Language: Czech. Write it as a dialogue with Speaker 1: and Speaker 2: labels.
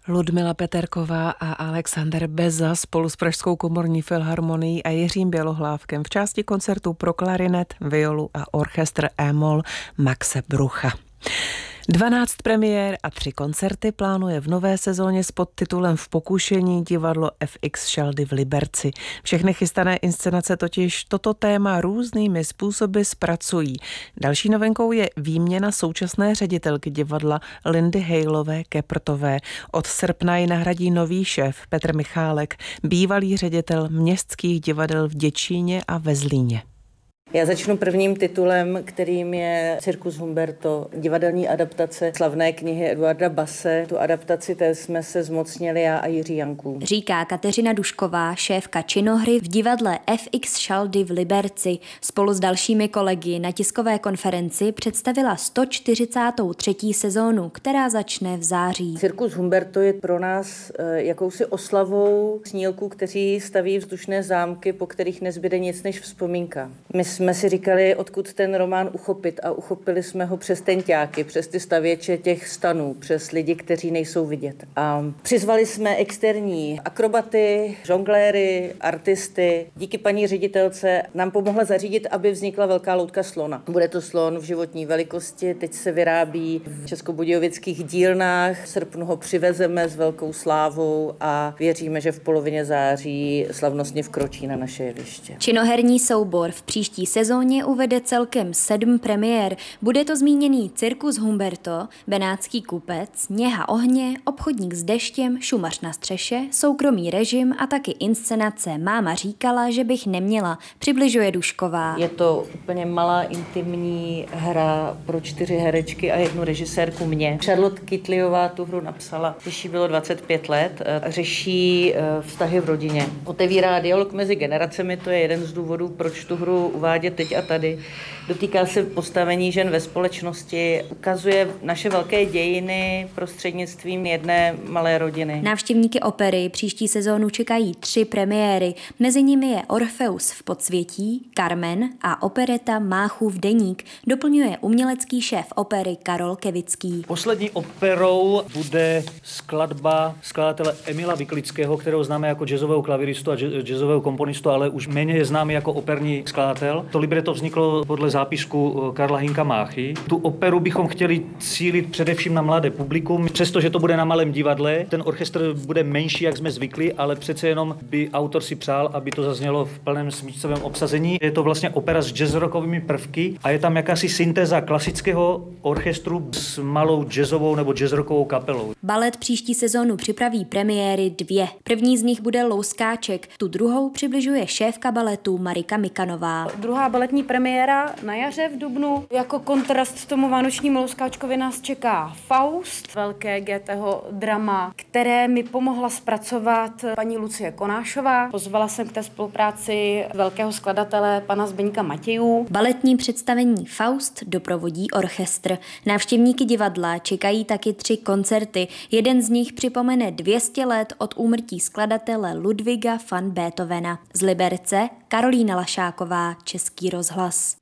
Speaker 1: Ludmila Peterková a Alexander Beza spolu s Pražskou komorní filharmonií a Jiřím Bělohlávkem v části koncertu pro klarinet, violu a orchestr E-moll Maxe Brucha. 12 premiér a 3 koncerty plánuje v nové sezóně s podtitulem V pokušení divadlo FX Šaldy v Liberci. Všechny chystané inscenace totiž toto téma různými způsoby zpracují. Další novinkou je výměna současné ředitelky divadla Lindy Hejlové-Keprtové. Od srpna ji nahradí nový šéf Petr Michálek, bývalý ředitel městských divadel v Děčíně a ve Zlíně.
Speaker 2: Já začnu prvním titulem, kterým je Cirkus Humberto, divadelní adaptace slavné knihy Eduarda Basse. Tu adaptaci té jsme se zmocnili já a Jiří Janků.
Speaker 3: Říká Kateřina Dušková, šéfka činohry v divadle FX Šaldy v Liberci. Spolu s dalšími kolegy na tiskové konferenci představila 143. sezónu, která začne v září.
Speaker 2: Cirkus Humberto je pro nás jakousi oslavou snílků, kteří staví vzdušné zámky, po kterých nezbyde nic než vzpomínka. My jsme si říkali, odkud ten román uchopit, a uchopili jsme ho přes tenťáky, přes ty stavěče těch stanů, přes lidi, kteří nejsou vidět. A přizvali jsme externí akrobaty, žongléry, artisty. Díky paní ředitelce nám pomohla zařídit, aby vznikla velká loutka slona. Bude to slon v životní velikosti, teď se vyrábí v českobudějovických dílnách, v srpnu ho přivezeme s velkou slávou a věříme, že v polovině září slavnostně vkročí na naše jeviště.
Speaker 3: Činoherní soubor v příští sezóně uvede celkem 7 premiér. Bude to zmíněný Cirkus Humberto, Benátský kupec, Něha ohně, Obchodník s deštěm, Šumař na střeše, Soukromý režim a taky inscenace Máma říkala, že bych neměla, přibližuje Dušková.
Speaker 2: Je to úplně malá intimní hra pro 4 herečky a 1 režisérku mě. Charlotte Kytliová tu hru napsala, když jí bylo 25 let, řeší vztahy v rodině. Otevírá dialog mezi generacemi, to je jeden z důvodů, proč tu hru uvádět teď a tady. Dotýká se postavení žen ve společnosti, ukazuje naše velké dějiny prostřednictvím jedné malé rodiny.
Speaker 3: Návštěvníky opery příští sezónu čekají 3 premiéry. Mezi nimi je Orfeus v Podsvětí, Carmen a opereta Máchův deník. Doplňuje umělecký šéf opery Karol Kevický.
Speaker 4: Poslední operou bude skladba skladatele Emila Vyklického, kterého známe jako jazzového klaviristu a jazzového komponistu, ale už méně je známý jako operní skladatel. To libreto vzniklo podle zápisku Karla Hinka Máchy. Tu operu bychom chtěli cílit především na mladé publikum. Přestože to bude na malém divadle, ten orchestr bude menší, jak jsme zvykli, ale přece jenom by autor si přál, aby to zaznělo v plném smyčcovém obsazení. Je to vlastně opera s jazzrockovými prvky a je tam jakási syntéza klasického orchestru s malou jazzovou nebo jazzrockovou kapelou.
Speaker 3: Balet příští sezónu připraví premiéry 2. První z nich bude Louskáček, tu druhou přibližuje šéfka baletu Marika Mikanová.
Speaker 5: Druhá baletní premiéra na jaře v dubnu. Jako kontrast tomu vánočnímu Louskáčkovi nás čeká Faust, velké Goetheho drama, které mi pomohla zpracovat paní Lucie Konášová. Pozvala jsem k té spolupráci velkého skladatele pana Zbyňka Matějů.
Speaker 3: Baletní představení Faust doprovodí orchestr. Návštěvníky divadla čekají taky 3 koncerty. Jeden z nich připomene 200 let od úmrtí skladatele Ludwiga van Beethovena. Z Liberce Karolína Lašáková, Český rozhlas.